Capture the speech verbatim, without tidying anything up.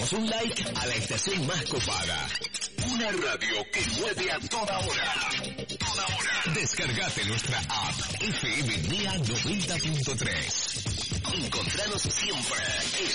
Demos un like a la estación más copada. Una radio que mueve a toda hora. Toda hora. Descargate nuestra app F M N E A noventa punto tres. Encontranos siempre.